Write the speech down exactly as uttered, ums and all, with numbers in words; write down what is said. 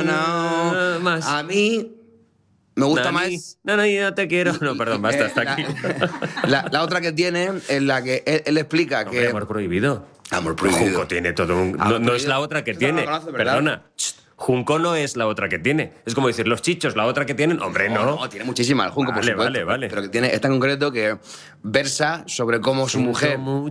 no. Más. A mí me gusta Nani. más... No, no, yo no te quiero. No, perdón, basta, hasta la, aquí. La, la otra que tiene, en la que él, él explica Hombre, que... amor prohibido. Amor prohibido. Junco tiene todo un... No, Amor no es prohibido. la otra que Esta no tiene. la conoces, ¿verdad? Perdona. Ch, Junco no es la otra que tiene. Es como decir, los chichos, la otra que tienen. Hombre, no. No, no, tiene muchísima el Junco, por Vale, supuesto. vale, vale. Pero que tiene esta en concreto que versa sobre cómo su mujer... Siento